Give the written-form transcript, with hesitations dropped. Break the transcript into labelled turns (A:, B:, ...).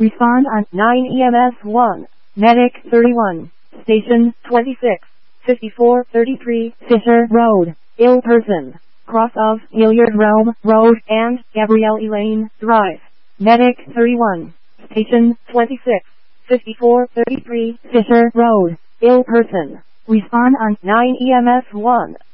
A: Respond on
B: 9 EMS 1.
A: Medic 31.
B: Station 26. 5433
A: Fisher Road.
B: Ill person. Cross of
A: Hilliard Realm Road
B: and Gabrielle Elaine Drive.
A: Medic 31.
B: Station 26. 5433
A: Fisher Road.
B: Ill person.
A: Respond on
B: 9 EMS 1.